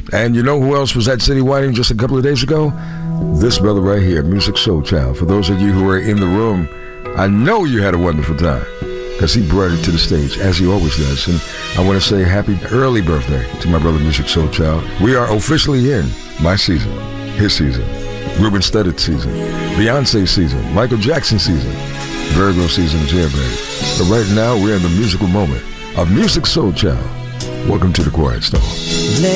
And you know who else was at City Whiting just a couple of days ago? This brother right here, Musiq Soulchild. For those of you who were in the room, I know you had a wonderful time because he brought it to the stage, as he always does. And I want to say happy early birthday to my brother, Musiq Soulchild. We are officially in my season, his season, Ruben Studdard season, Beyonce season, Michael Jackson season, Virgo season is here, baby. But right now, we're in the musical moment of Musiq Soulchild. Welcome to the Quiet Storm.